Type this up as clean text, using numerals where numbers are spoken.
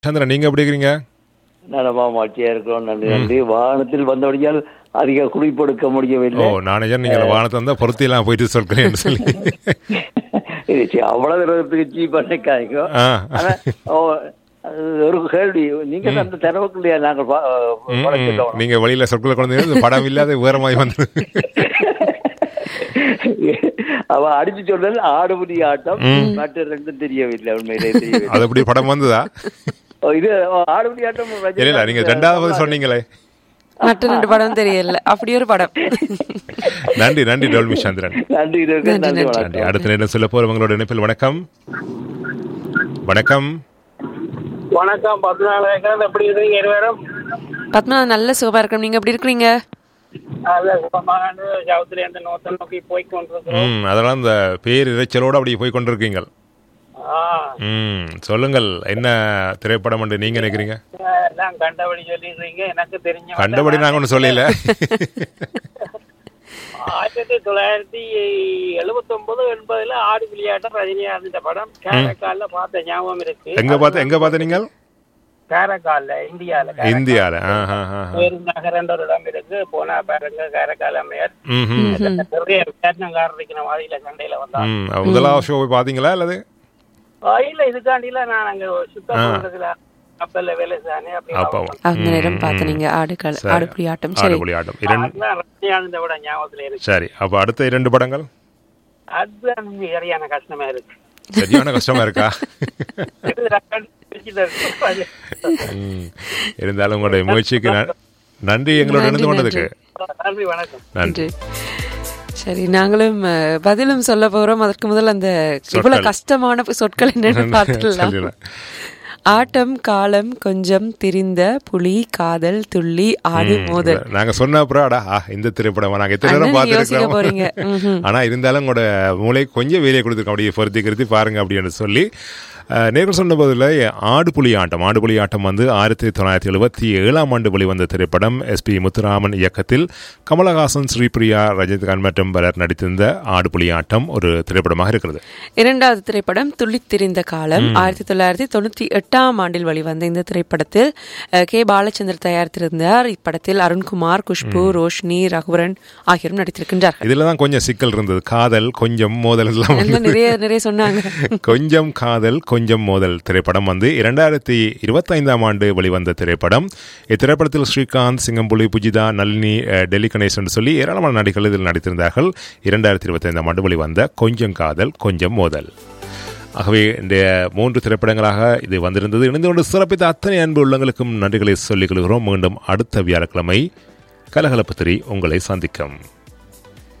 சந்திரன், நீங்க எப்படி இருக்கிறீங்க? நலமா மாற்றியா இருக்கிறோம். நன்றி நன்றி. வாகனத்தில் வந்தபடியால் அதிக குறிப்பெடுக்க முடியவில்லை. நானே நீங்க வாகனத்தை வந்தா பொருத்தி எல்லாம் போயிட்டு சொல்கிறேன் சொல்லி அவ்வளவு தூரத்துக்கு சீப் பண்ணிக்காங்க. ஆனா ஒரு கேள்வி, நீங்க அந்த தரவுக்குள்ளையா நாங்கள் நீங்க வழியில சொற்களை கொண்டு படம் இல்லாத வேற மாதிரி வந்து அவ அடிச்சு சொன்னது ஆடுபடி ஆட்டம், மற்ற ரெண்டும் தெரியவில்லை. உண்மையிலே தெரியவில்லை. அது அப்படி படம் வந்துதா? இது ஆடுபடி ஆட்டம் இல்ல, நீங்க ரெண்டாவது சொன்னீங்களே, மற்ற ரெண்டு படம் தெரியல, அப்படி ஒரு படம். நன்றி நன்றி டோல்மி சந்திரன். நன்றி நன்றி. அடுத்த நேரம் சொல்ல போறவங்களோட இணைப்பில் வணக்கம். வணக்கம் வணக்கம். 14 எப்படி இருக்கீங்க இருவரும்? பத்மநாதன் நல்ல சுகமா இருக்கணும். நீங்க எப்படி இருக்கிறீங்க? நோக்கி போய் கொண்டிருக்கிறோம். அதெல்லாம் இந்த பேர் இறைச்சலோட அப்படி போய் கொண்டிருக்கீங்க. சொல்லுங்கள், என்ன திரைப்படம் என்று நீங்க நினைக்கிறீங்க? எல்லாம் கண்டபடி சொல்லிடுறீங்க. எனக்கு தெரிஞ்ச கண்டபடி நாங்க ஒன்றும் சொல்லல. 1979-80 ஆடு விளையாட்டம் ரஜினியா இருந்த படம். காரைக்கால்ல பார்த்த ஞாபகம் இருக்கு. எங்க பார்த்த நீங்கள்? காரைக்கால்ல, இந்தியால. நகரன்ற ஒரு இடம் இருக்கு. போனா பாருங்க, காரைக்கால் அம்மையார் வாதியில சண்டையில வந்தாங்க. முதலாவது ஷோ போய் பாத்தீங்களா? அல்லது இல்ல, இதுக்காண்டில நான் அங்க சுத்தம் பண்றதுல கப்பல்ல வேலை சானே. அந்த நேரம் பார்த்தீங்க ஆடுபுலி ஆட்டம். சரி, விட ஞாபகத்துல இருக்கு. சரி, அப்ப அடுத்த 2 படங்கள் அதுதான் சரியான கஷ்டமா இருக்கு. சரியான கஷ்டமா இருக்கா? இருந்தாலும் உங்களுடைய முயற்சிக்கு நன்றி. எங்களோட இணைந்து கொண்டதுக்கு நன்றி. வணக்கம். நன்றி. சரி, நாங்களும் பதிலும் சொல்ல போறோம். அதற்கு முதல் அந்த இவ்வளவு கஷ்டமான சொற்கள் என்னன்னு பார்த்துக்கலாம். ஆட்டம், காலம், கொஞ்சம், திரிந்த, புலி, காதல், துள்ளி, ஆடு, மோதல். நாங்க சொன்ன அப்புறம் இந்த திரைப்படம் நாங்க எத்தனை நேரம் பார்த்துருக்கோம். ஆனா இருந்தாலும் உங்களோட மூளை கொஞ்சம் வேலையை கொடுத்துருக்கோம். அப்படியே பொருத்தி பாருங்க அப்படின்னு சொல்லி நேர்கள் சொன்ன போதில் ஆடுபுலி ஆட்டம் வந்து 1977 ஆண்டு வெளிவந்த திரைப்படம். SP முத்துராமன் இயக்கத்தில் கமலஹாசன், ஸ்ரீபிரியா, ரஜினிகாந்த் மற்றும் பலர் நடித்திருந்த ஆடுபுலி ஆட்டம் ஒரு திரைப்படமாக இருக்கிறது. இரண்டாவது திரைப்படம் துள்ளித்திரிந்த காலம். 1998 ஆண்டில் வெளிவந்த இந்த திரைப்படத்தில் K. பாலச்சந்தர் தயாரித்திருந்தார். இப்படத்தில் அருண்குமார், குஷ்பு, ரோஷினி, ரகுவரன் ஆகியோரும் நடித்திருக்கின்றார்கள். இதுலதான் கொஞ்சம் சிக்கல் இருந்தது. காதல், கொஞ்சம், மோதல் நிறைய சொன்னாங்க. கொஞ்சம் காதல், கொஞ்சம் மோதல் திரைப்படம் வந்து 2025 ஆண்டு வெளிவந்த திரைப்படம். இத்திரைப்படத்தில் ஸ்ரீகாந்த், சிங்கம்புலி, புஜிதா, நளினி, டெல்லி கணேசன் சொல்லி ஏராளமான நடிகர்கள் இதில் நடித்திருந்தார்கள். 2025 ஆண்டு வெளிவந்த கொஞ்சம் காதல், கொஞ்சம் மோதல். ஆகவே இந்த 3 திரைப்படங்களாக இது வந்திருந்தது. இணைந்து கொண்டு சிறப்பித்த அத்தனை அன்பு உள்ளங்களுக்கும் நன்றிகளை சொல்லிக் கொள்கிறோம். மீண்டும் அடுத்த வியாழக்கிழமை கலகலப்பு திரை உங்களை சந்திக்கும்.